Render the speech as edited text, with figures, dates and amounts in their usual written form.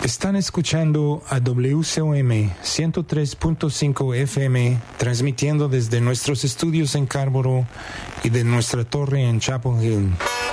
Están escuchando a WCOM 103.5 FM, transmitiendo desde nuestros estudios en Scarborough y de nuestra torre en Chapel Hill.